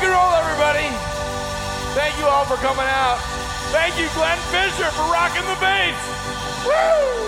and roll, everybody. Thank you all for coming out. Thank you, Glenn Fisher, for rocking the bass. Woo!